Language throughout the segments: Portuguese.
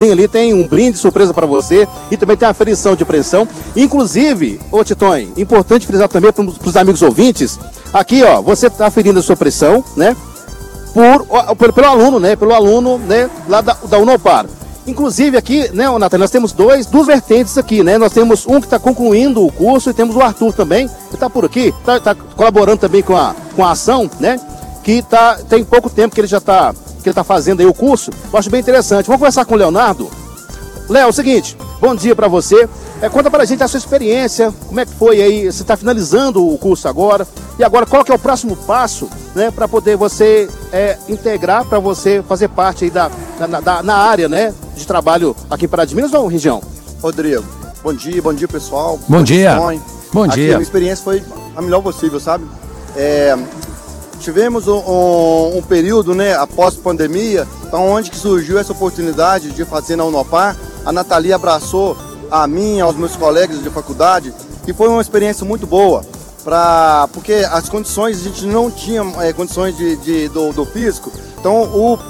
Titonho ali tem um brinde surpresa para você e também tem a aferição de pressão. Inclusive, ô Titonho, importante frisar também para os amigos ouvintes, aqui ó, você está aferindo a sua pressão, né? Pelo aluno, né? Pelo aluno, né? Lá da Unopar. Inclusive aqui, né, Natália, nós temos duas vertentes aqui, né? Nós temos um que está concluindo o curso e temos o Arthur também, que está por aqui, está colaborando também com a ação, né? Que tem pouco tempo que ele já está fazendo aí o curso. Eu acho bem interessante. Vamos conversar com o Leonardo. Léo, é o seguinte, bom dia para você. Conta pra gente a sua experiência, como é que foi aí, você está finalizando o curso agora, e agora qual que é o próximo passo, né, para poder você integrar, para você fazer parte aí na área, né, de trabalho aqui em Pará de Minas ou região? Rodrigo, bom dia pessoal. Bom dia. Bom dia. Aqui, a minha experiência foi a melhor possível, sabe? Tivemos um período, né, após pandemia, onde que surgiu essa oportunidade de fazer na Unopar. A Nathalie abraçou a mim, aos meus colegas de faculdade, e foi uma experiência muito boa, porque as condições, a gente não tinha condições do físico, então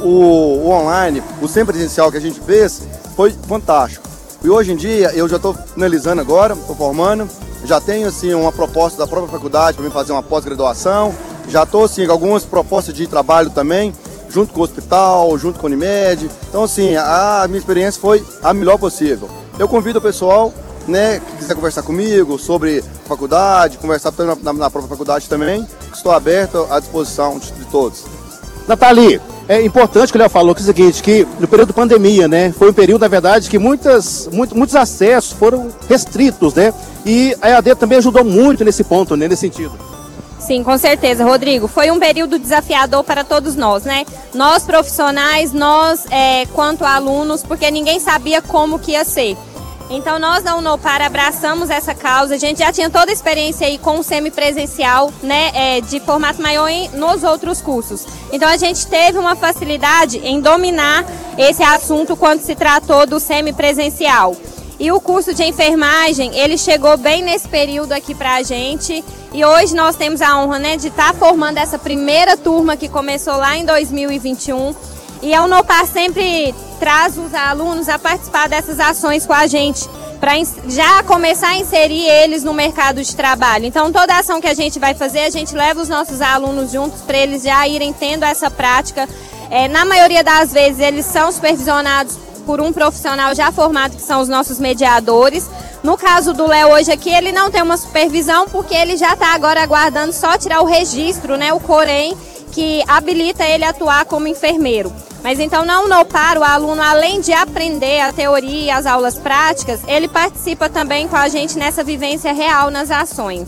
o online, o semipresencial que a gente fez, foi fantástico. E hoje em dia, eu já estou finalizando agora, estou formando, já tenho assim, uma proposta da própria faculdade para mim fazer uma pós-graduação, já estou assim, com algumas propostas de trabalho também, junto com o hospital, junto com a Unimed. Então assim, a minha experiência foi a melhor possível. Eu convido o pessoal, né, que quiser conversar comigo sobre faculdade, conversar na própria faculdade também, estou aberto à disposição de todos. Nathalie, é importante que o Léo falou que é o seguinte, que no período de pandemia, né, foi um período, na verdade, que muitos acessos foram restritos, né, e a EAD também ajudou muito nesse ponto, né, nesse sentido. Sim, com certeza, Rodrigo. Foi um período desafiador para todos nós, né? Nós profissionais, nós quanto alunos, porque ninguém sabia como que ia ser. Então nós da Unopar abraçamos essa causa, a gente já tinha toda a experiência aí com o semipresencial, né, de formato maior nos outros cursos. Então a gente teve uma facilidade em dominar esse assunto quando se tratou do semipresencial. E o curso de enfermagem, ele chegou bem nesse período aqui pra gente. E hoje nós temos a honra, né, de estar formando essa primeira turma que começou lá em 2021. E a Unopar sempre traz os alunos a participar dessas ações com a gente, para já começar a inserir eles no mercado de trabalho. Então toda ação que a gente vai fazer, a gente leva os nossos alunos juntos para eles já irem tendo essa prática. Na maioria das vezes eles são supervisionados por um profissional já formado, que são os nossos mediadores. No caso do Léo hoje aqui, ele não tem uma supervisão, porque ele já está agora aguardando só tirar o registro, né, o Corém, que habilita ele a atuar como enfermeiro. Mas então na Unopar, o aluno, além de aprender a teoria e as aulas práticas, ele participa também com a gente nessa vivência real nas ações.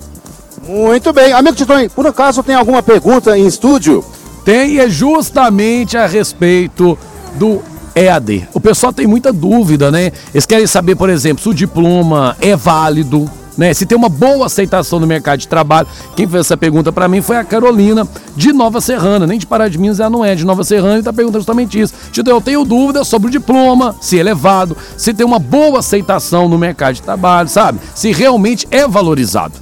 Muito bem. Amigo Titonho, por acaso tem alguma pergunta em estúdio? Tem, é justamente a respeito do EAD. O pessoal tem muita dúvida, né? Eles querem saber, por exemplo, se o diploma é válido, né? Se tem uma boa aceitação no mercado de trabalho. Quem fez essa pergunta para mim foi a Carolina, de Nova Serrana, nem de Pará de Minas, ela não é de Nova Serrana, e está perguntando justamente isso. Eu tenho dúvida sobre o diploma, se é elevado, se tem uma boa aceitação no mercado de trabalho, sabe? Se realmente é valorizado.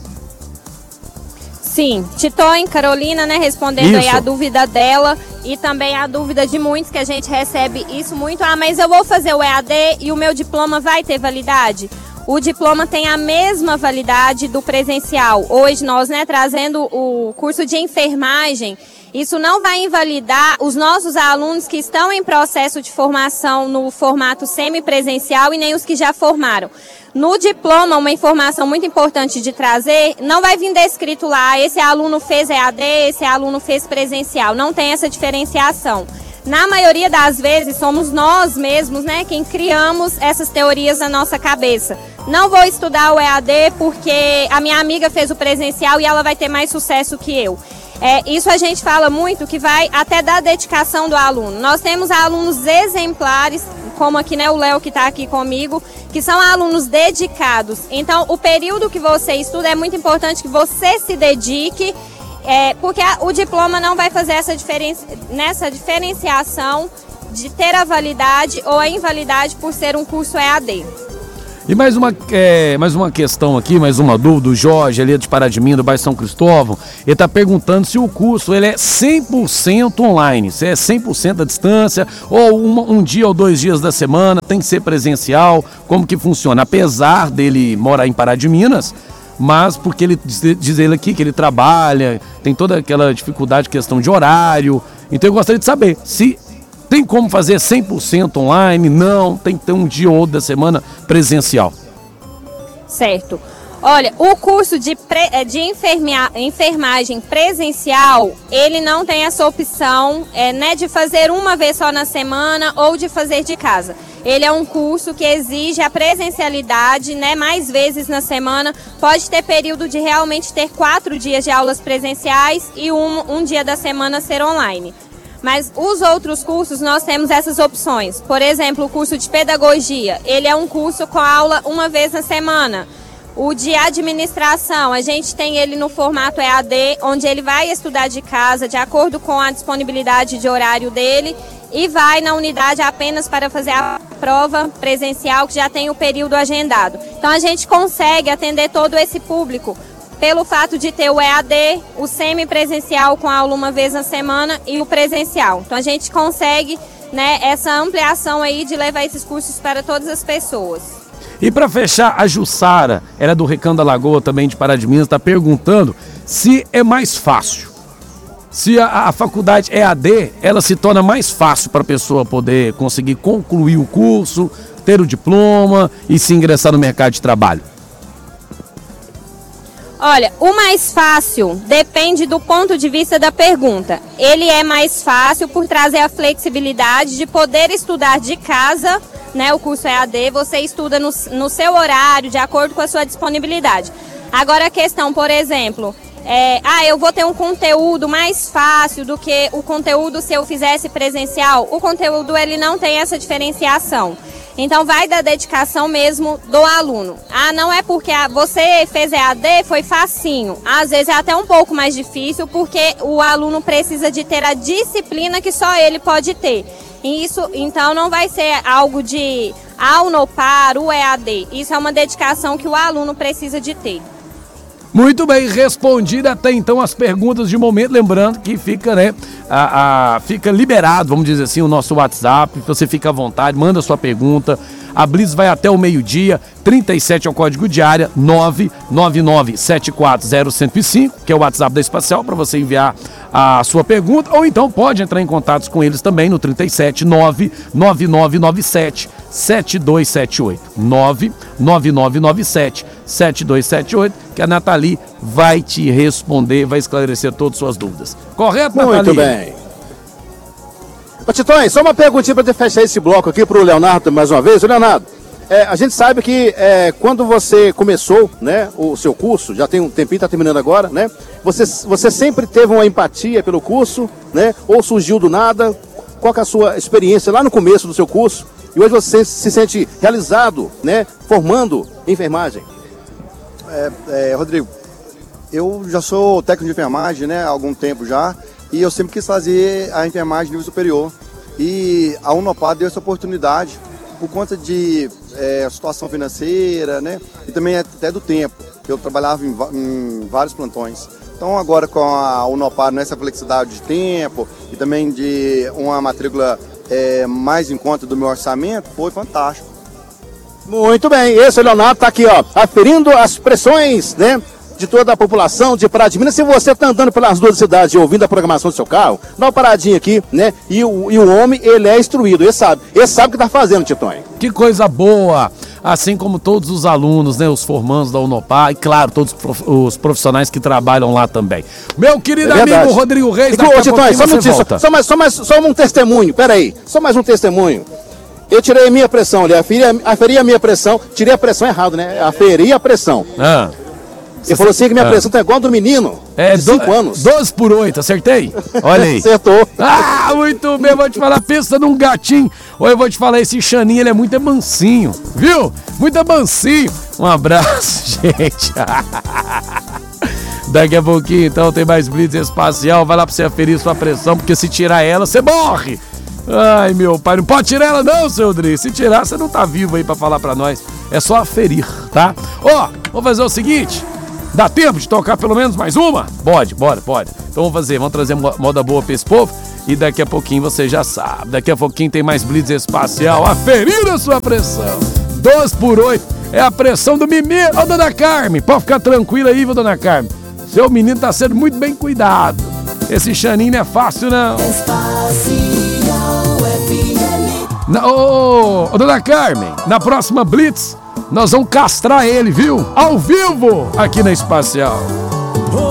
Sim, Titonho, Carolina, né, respondendo aí a dúvida dela e também a dúvida de muitos que a gente recebe isso muito. Mas eu vou fazer o EAD e o meu diploma vai ter validade? O diploma tem a mesma validade do presencial. Hoje nós, né, trazendo o curso de enfermagem, isso não vai invalidar os nossos alunos que estão em processo de formação no formato semipresencial e nem os que já formaram. No diploma, uma informação muito importante de trazer, não vai vir descrito lá, esse aluno fez EAD, esse aluno fez presencial, não tem essa diferenciação. Na maioria das vezes, somos nós mesmos, né, quem criamos essas teorias na nossa cabeça. Não vou estudar o EAD porque a minha amiga fez o presencial e ela vai ter mais sucesso que eu. Isso a gente fala muito, que vai até da dedicação do aluno. Nós temos alunos exemplares, como aqui, né, o Léo que está aqui comigo, que são alunos dedicados. Então, o período que você estuda é muito importante que você se dedique, porque o diploma não vai fazer essa diferenciação de ter a validade ou a invalidade por ser um curso EAD. E mais uma questão aqui, mais uma dúvida, o Jorge, ali de Pará de Minas, do bairro São Cristóvão, ele está perguntando se o curso ele é 100% online, se é 100% à distância, ou um dia ou 2 dias da semana, tem que ser presencial, como que funciona? Apesar dele morar em Pará de Minas, mas porque ele diz ele aqui que ele trabalha, tem toda aquela dificuldade, questão de horário, então eu gostaria de saber se tem como fazer 100% online? Não, tem que ter um dia ou outro da semana presencial. Certo. Olha, o curso de enfermagem presencial, ele não tem essa opção né, de fazer uma vez só na semana ou de fazer de casa. Ele é um curso que exige a presencialidade, né, mais vezes na semana. Pode ter período de realmente ter 4 dias de aulas presenciais e um dia da semana ser online. Mas os outros cursos, nós temos essas opções. Por exemplo, o curso de pedagogia, ele é um curso com aula uma vez na semana. O de administração, a gente tem ele no formato EAD, onde ele vai estudar de casa, de acordo com a disponibilidade de horário dele, e vai na unidade apenas para fazer a prova presencial, que já tem o período agendado. Então, a gente consegue atender todo esse público, pelo fato de ter o EAD, o semipresencial com aula uma vez na semana e o presencial. Então a gente consegue, né, essa ampliação aí de levar esses cursos para todas as pessoas. E para fechar, a Jussara, ela é do Recanto da Lagoa, também de Pará de Minas, está perguntando se é mais fácil. Se a faculdade EAD, ela se torna mais fácil para a pessoa poder conseguir concluir o curso, ter o diploma e se ingressar no mercado de trabalho. Olha, o mais fácil depende do ponto de vista da pergunta. Ele é mais fácil por trazer a flexibilidade de poder estudar de casa, né? O curso EAD, você estuda no seu horário, de acordo com a sua disponibilidade. Agora a questão, por exemplo, eu vou ter um conteúdo mais fácil do que o conteúdo se eu fizesse presencial. O conteúdo, ele não tem essa diferenciação. Então vai da dedicação mesmo do aluno. Não é porque você fez EAD, foi facinho. Às vezes é até um pouco mais difícil, porque o aluno precisa de ter a disciplina que só ele pode ter. Isso, então, não vai ser algo de Unopar, o EAD. Isso é uma dedicação que o aluno precisa de ter. Muito bem, respondida até então as perguntas de momento, lembrando que fica, né, fica liberado, vamos dizer assim, o nosso WhatsApp, você fica à vontade, manda sua pergunta, a Blitz vai até o meio-dia, 37 é o código de área, 999740105, que é o WhatsApp da Espacial, para você enviar a sua pergunta, ou então pode entrar em contato com eles também no 37 99997 7278, 99997 7278, que a Nathalie vai te responder, vai esclarecer todas as suas dúvidas. Correto, Nathalie? Muito bem. Ô, Titões, só uma perguntinha para fechar esse bloco aqui para o Leonardo mais uma vez. Leonardo, a gente sabe que quando você começou, né, o seu curso, já tem um tempinho, está terminando agora, né? Você sempre teve uma empatia pelo curso, né? Ou surgiu do nada? Qual que é a sua experiência lá no começo do seu curso? E hoje você se sente realizado, né, formando enfermagem? Rodrigo, eu já sou técnico de enfermagem, né, há algum tempo já, e eu sempre quis fazer a enfermagem nível superior. E a Unopar deu essa oportunidade por conta de situação financeira, né, e também até do tempo. Eu trabalhava em vários plantões. Então agora com a Unopar nessa flexibilidade de tempo e também de uma matrícula mais em conta do meu orçamento, foi fantástico. Muito bem, esse Leonardo está aqui, ó, aferindo as pressões, né, de toda a população de Pará de Minas. Se você está andando pelas duas cidades e ouvindo a programação do seu carro, dá uma paradinha aqui, né, e o homem, ele é instruído, ele sabe o que está fazendo, Titões. Que coisa boa! Assim como todos os alunos, né, os formandos da Unopar e, claro, todos os profissionais que trabalham lá também. Meu querido amigo Rodrigo Reis, daqui a pouquinho você volta. Só um testemunho, peraí, só mais um testemunho. Eu tirei a minha pressão, aferi a minha pressão, tirei a pressão errado, né? Aferi a pressão. Ele falou assim que minha pressão tá igual a do menino, de 5 anos. 12/8, acertei? Olha aí. Acertou. Muito bem, vou te falar, pensa num gatinho. Ou eu vou te falar, esse Xaninho, ele é muito mansinho, viu? Muito mansinho. Um abraço, gente. Daqui a pouquinho, então, tem mais Blitz Espacial. Vai lá pra você aferir sua pressão, porque se tirar ela, você morre. Ai, meu pai, não pode tirar ela não, seu Dri. Se tirar, você não tá vivo aí pra falar pra nós. É só aferir, tá? Ó, vamos fazer o seguinte. Dá tempo de tocar pelo menos mais uma? Pode. Então vamos trazer moda boa pra esse povo. E daqui a pouquinho você já sabe. Daqui a pouquinho tem mais Blitz Espacial. Aferir a sua pressão. 12/8 é a pressão do Mimi. Ô, dona Carmen, pode ficar tranquila aí, viu, dona Carmen? Seu menino tá sendo muito bem cuidado. Esse Xaninho não é fácil, não. Ô, dona Carmen, na próxima Blitz, nós vamos castrar ele, viu? Ao vivo, aqui na Espacial.